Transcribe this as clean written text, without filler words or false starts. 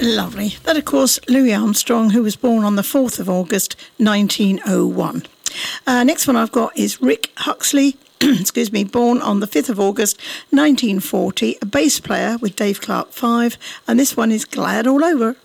Lovely. That, of course, Louis Armstrong, who was born on the 4th of August, 1901. Next one I've got is Rick Huxley, born on the 5th of August, 1940, a bass player with Dave Clark 5, and this one is Glad All Over.